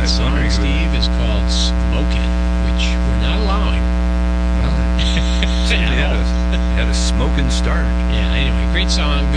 next song, wondering who Steve, is called Smokin', which we're not allowing. Well, At all. had a smoking start. Yeah, anyway, great song.